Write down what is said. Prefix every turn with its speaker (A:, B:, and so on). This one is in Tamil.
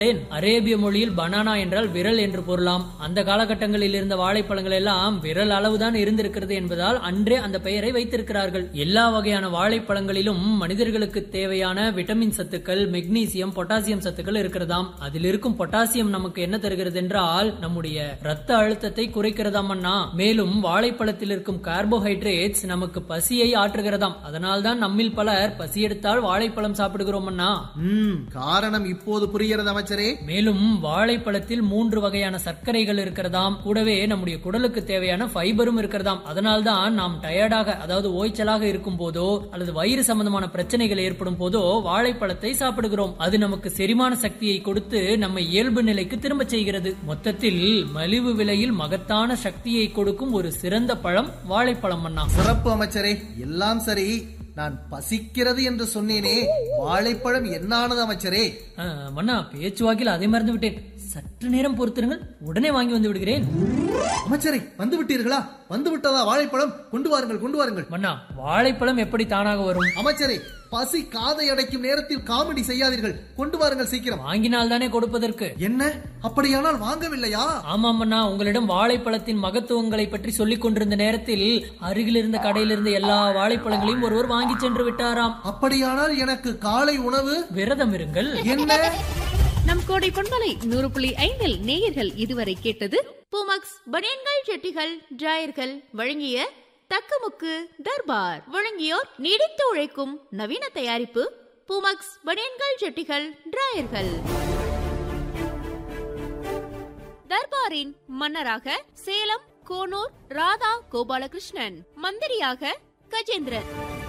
A: அரேபிய மொழியில் பனானா என்றால் விரல் என்று பொருளாம். அந்த காலகட்டங்களில் இருந்த வாழைப்பழங்கள் எல்லாம் விரல் அளவுதான் இருந்திருக்கிறது என்பதால் அன்றே அந்த பெயரை வைத்திருக்கிறார்கள். எல்லா வகையான வாழைப்பழங்களிலும் மனிதர்களுக்கு தேவையான விட்டமின் சத்துக்கள், மெக்னீசியம், பொட்டாசியம் சத்துக்கள் இருக்கிறதாம். அதில் இருக்கும் பொட்டாசியம் நமக்கு என்ன தருகிறது என்றால் நம்முடைய ரத்த அழுத்தத்தை குறைக்கிறதாம் அண்ணா. மேலும் வாழைப்பழத்தில் இருக்கும் கார்போஹைட்ரேட்ஸ் நமக்கு பசியை ஆற்றுகிறதாம். அதனால்தான் நம்மில் பலர் பசி எடுத்தால் வாழைப்பழம் சாப்பிடுகிறோம் அண்ணா.
B: காரணம் இப்போது புரிகிறது அமைச்சரே.
A: மேலும் வாழைப்பழத்தில் 3 வகையான சர்க்கரைகள் இருக்கிறதாம். கூடவே நம்முடைய குடலுக்கு தேவையான ஃபைபரும் இருக்கிறதாம். அதனால்தான் நாம் டயர்டாக, அதாவது ஓய்ச்சலாக இருக்கும் போதோ அல்லது வயிறு சம்பந்தமான பிரச்சனைகள் ஏற்படும் போதோ வாழைப்பழத்தை சாப்பிடுகிறோம். அது நமக்கு செரிமான சக்தியை கொடுத்து நம்மை இயல்பு நிலைக்கு திரும்ப செய்கிறது. மொத்தத்தில் மலிவு விலையில் மகத்தான சக்தியை கொடுக்கும் ஒரு சிறந்த பழம் வாழைப்பழம் அண்ணா.
B: சிறப்பு அமைச்சரே, எல்லாம் சரி. நான் பசிக்கிறது என்று சொன்னேனே, வாழைப்பழம் என்னானது அமைச்சரே?
A: மன்னா, பேச்சுவாக்கில் அதை மறந்து விட்டேன். சற்று நேரம் பொறுத்திருங்கள், உடனே வாங்கி வந்து விடுகிறேன்.
B: அமைச்சரே, வந்து விட்டீர்களா? வந்து விட்டதா வாழைப்பழம்? கொண்டு வாருங்கள், கொண்டு வாருங்கள்.
A: மன்னா, வாழைப்பழம் எப்படி தானாக வரும்?
B: அமைச்சரே, பசி காதை அடைக்கும் நேரத்தில் காமெடி செய்யாதீர்கள். கொண்டு வாருங்கள் சீக்கிரம்.
A: வாங்கினால் தானே கொடுப்பதற்கு.
B: என்ன, அப்படியானால் வாங்கவில்லையா?
A: ஆமாம் அண்ணா, உங்களிடம் வாழைப்பழத்தின் மகத்துவங்களை பற்றி சொல்லிக் கொண்டிருந்த நேரத்தில் அருகில் இருந்த கடையில் இருந்த எல்லா வாழைப்பழங்களையும் ஒருவர் வாங்கி சென்று விட்டாராம்.
B: அப்படியானால் எனக்கு காலை உணவு?
A: விரதம் இருங்கள்.
B: என்ன?
C: நம் கோடை பொன்மலை 100.5 நேயர்கள் இதுவரை கேட்டது பூமக்ஸ் பனியன்கள், ஜெட்டிகள், டிராயர்கள் வழங்கிய தக்கமுக்கு தர்பார். வழங்கியோர் நீடித்து உழைக்கும் நவீன தயாரிப்பு பூமக்ஸ் பனியன்கள், ஜெட்டிகள், டிராயர்கள். தர்பாரின் மன்னராக சேலம் கோனூர் ராதா கோபாலகிருஷ்ணன், மந்திரியாக கஜேந்திரன்.